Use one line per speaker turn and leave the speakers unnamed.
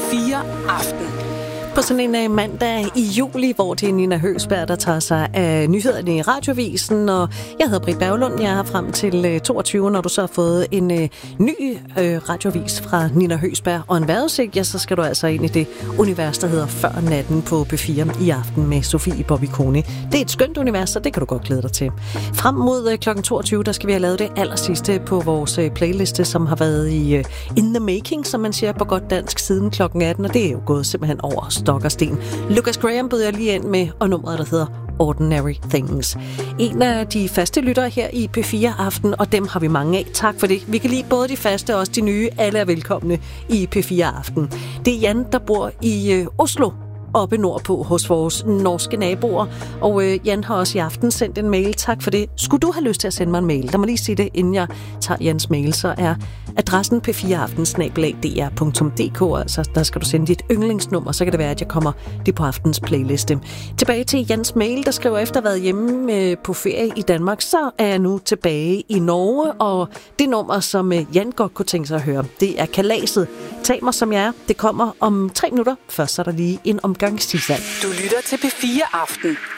P4 Aften.
På sådan en mandag i juli, hvor det er Nina Høgsberg, der tager sig af nyhederne i Radioavisen, og jeg hedder Britt Berglund. Jeg er her frem til 22, når du så har fået en ny radioavis fra Nina Høgsberg og en vejrudsigt, ja, så skal du altså ind i det univers, der hedder Før natten på P4 i aften med Sofie Bobbikoni. Det er et skønt univers, så det kan du godt glæde dig til. Frem mod kl. 22, der skal vi have lavet det allersidste på vores playliste, som har været i in the making, som man siger på godt dansk, siden kl. 18, og det er jo gået simpelthen over stok og sten. Lucas Graham bød jeg lige ind med, og nummeret, der hedder Ordinary Things. En af de faste lyttere her i P4 Aften, og dem har vi mange af. Tak for det. Vi kan lide både de faste og også de nye. Alle er velkomne i P4 Aften. Det er Jan, der bor i Oslo, oppe nordpå hos vores norske naboer. Og Jan har også i aften sendt en mail. Tak for det. Skulle du have lyst til at sende mig en mail? Der må lige sige det, inden jeg tager Jans mail, så er adressen p4aften@dr.dk. Altså, der skal du sende dit yndlingsnummer, så kan det være, at jeg kommer det på aftens playliste. Tilbage til Jans mail, der skriver, efter at have været hjemme på ferie i Danmark, så er jeg nu tilbage i Norge, og det nummer, som Jan godt kunne tænke sig at høre, det er Kalaset. Tag mig som jeg er. Det kommer om 3 minutter. Først så er der lige en omgang Sisal.
Du lytter til P4 Aften.